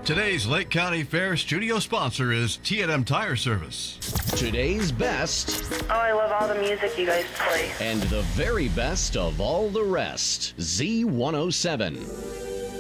Today's Lake County Fair studio sponsor is T&M Tire Service. Today's best Oh, I love all the music you guys play. and the very best of all the rest. Z107.